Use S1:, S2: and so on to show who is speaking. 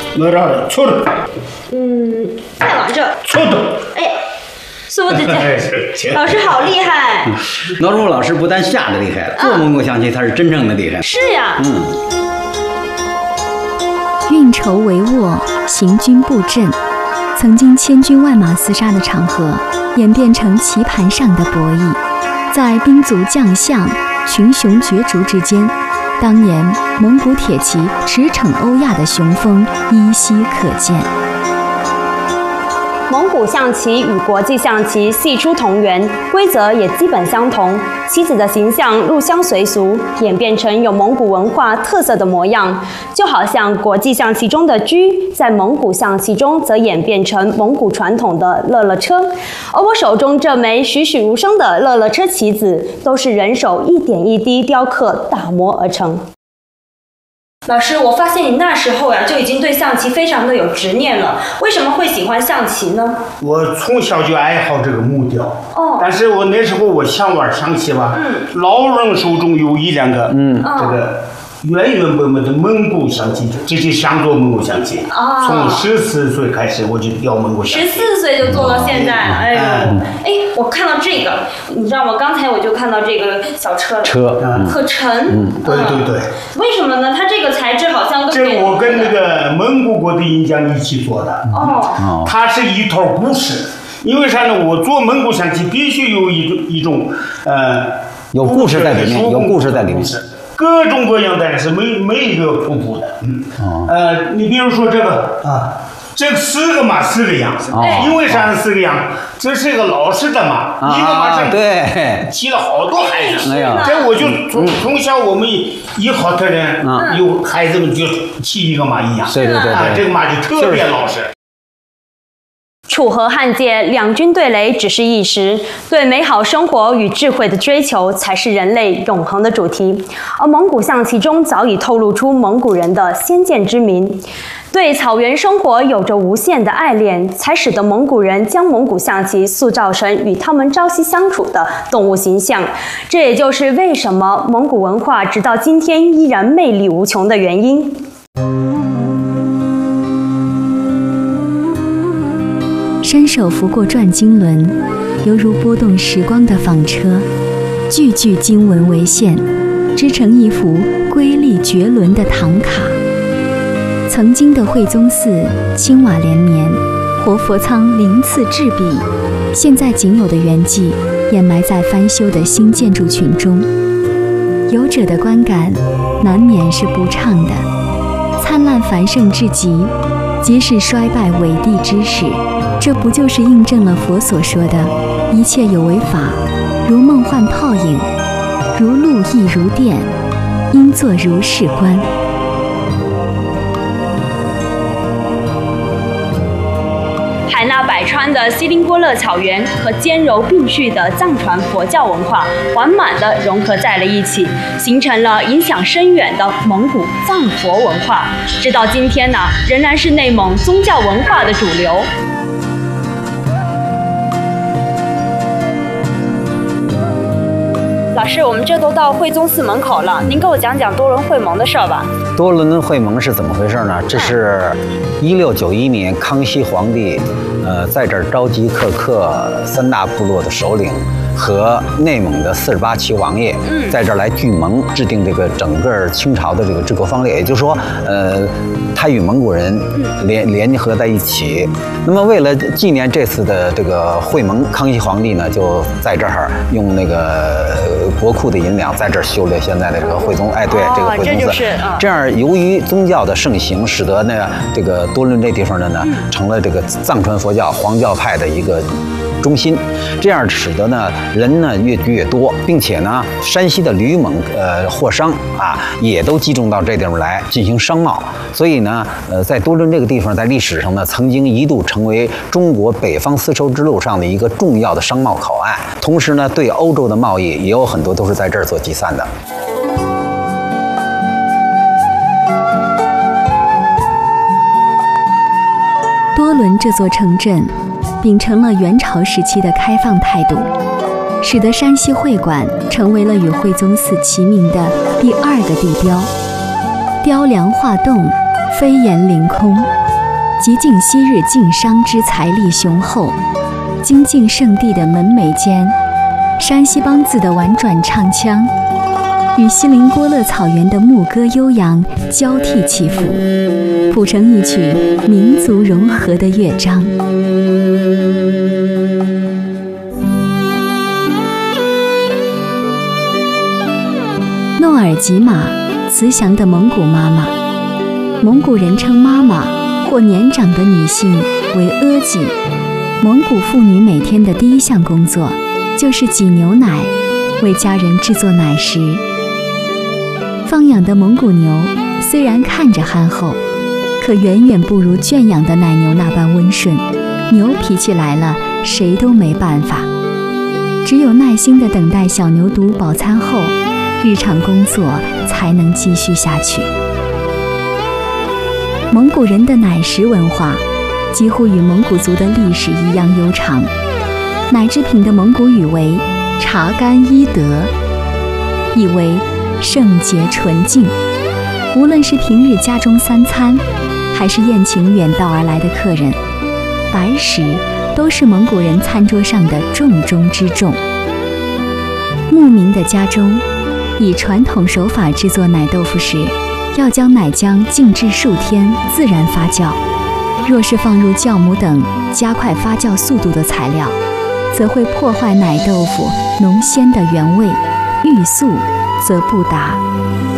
S1: 哪儿错了？
S2: 再往这。
S1: 错的。
S2: 哎，师傅这老师好厉害。
S3: 老朱老师不但下的厉害，做蒙古象棋他是真正的厉害。
S2: 是呀。
S4: 运筹帷幄，行军布阵，曾经千军万马厮杀的场合，演变成棋盘上的博弈。在兵卒将相、群雄角逐之间，当年蒙古铁骑驰骋欧亚的雄风依稀可见。
S2: 蒙古象棋与国际象棋系出同源，规则也基本相同，棋子的形象入乡随俗，演变成有蒙古文化特色的模样。就好像国际象棋中的车，在蒙古象棋中则演变成蒙古传统的乐乐车。而我手中这枚栩栩如生的乐乐车棋子，都是人手一点一滴雕刻打磨而成。老师，我发现你那时候就已经对象棋非常的有执念了，为什么会喜欢象棋呢？
S1: 我从小就爱好这个木雕，但是我那时候我想玩象棋吧，老人手中有一两个，这个原原本本的蒙古象棋，这就想做蒙古象棋。从14岁开始我就雕蒙古象棋
S2: ，14岁就做到现在。我看到这个，你知道吗？刚才我就看到这个小车可沉。
S1: 对。
S2: 为什么呢？它这个材质好像
S1: 这我跟那个蒙古国的银匠一起做的。它是一套故事。因为啥呢？我做蒙古象棋必须有一种
S3: 有故事在里面，有故事在里面。
S1: 各种各样的是每一个瀑布的。你比如说这个这4个马4个羊，因为啥4个羊？这是一个老式的马，一个马上骑了好多孩子。这我就从小我们一好的人，有孩子们就骑一个马一样。
S3: 对，
S1: 这个马就特别老实。
S2: 楚河汉界，两军对垒只是一时，对美好生活与智慧的追求才是人类永恒的主题。而蒙古象棋中早已透露出蒙古人的先见之明，对草原生活有着无限的爱恋，才使得蒙古人将蒙古象棋塑造成与他们朝夕相处的动物形象。这也就是为什么蒙古文化直到今天依然魅力无穷的原因。
S4: 伸手拂过转经轮，犹如拨动时光的纺车，句句经文为线，织成一幅瑰丽绝伦的唐卡。曾经的惠宗寺青瓦连绵，活佛仓鳞次栉比，现在仅有的圆寂掩埋在翻修的新建筑群中。游者的观感难免是不畅的。灿烂繁盛至极，即是衰败伟地之始。这不就是印证了佛所说的一切有为法，如梦幻泡影，如露亦如电，应作如是观。
S2: 海纳百川的锡林郭勒草原和兼柔并蓄的藏传佛教文化完满地融合在了一起，形成了影响深远的蒙古藏佛文化。直到今天呢，仍然是内蒙宗教文化的主流。老师，我们这都到惠宗寺门口了，您给我讲讲多伦会盟的事儿吧。
S3: 多伦会盟是怎么回事呢？这是1691年康熙皇帝，在这儿召集各克3大部落的首领和内蒙的48旗王爷，在这儿来聚盟，制定这个整个清朝的这个治国方略。也就是说，他与蒙古人联合在一起。那么为了纪念这次的这个会盟，康熙皇帝呢就在这儿用那个国库的银两在这儿修了现在的这个惠宗，这个惠宗寺。这样由于宗教的盛行，使得呢这个多伦这地方呢成了这个藏传佛教黄教派的一个中心，这样使得呢人呢越聚越多，并且呢山西的吕蒙货商也都集中到这地方来进行商贸，所以呢在多伦这个地方在历史上呢曾经一度成为中国北方丝绸之路上的一个重要的商贸口岸，同时呢对欧洲的贸易也有很多都是在这儿做集散的。
S4: 多伦这座城镇秉承了元朝时期的开放态度，使得山西会馆成为了与惠宗寺齐名的第2个地标。雕梁画栋， 飞檐凌空，极尽昔日晋商之财力雄厚。精进圣地的门楣间，山西梆子的婉转唱腔与锡林郭勒草原的牧歌悠扬交替起伏，谱成一曲民族融合的乐章。诺尔吉玛，慈祥的蒙古妈妈。蒙古人称妈妈或年长的女性为阿吉。蒙古妇女每天的第一项工作就是挤牛奶，为家人制作奶食。放养的蒙古牛虽然看着憨厚，可远远不如圈养的奶牛那般温顺。牛脾气来了，谁都没办法，只有耐心地等待小牛犊饱餐后，日常工作才能继续下去。蒙古人的奶食文化几乎与蒙古族的历史一样悠长。奶制品的蒙古语为查干伊德，意为圣洁纯净。无论是平日家中三餐，还是宴请远道而来的客人，白食都是蒙古人餐桌上的重中之重。牧民的家中，以传统手法制作奶豆腐时，要将奶浆静置数天，自然发酵。若是放入酵母等加快发酵速度的材料，则会破坏奶豆腐浓鲜的原味，欲速则不达。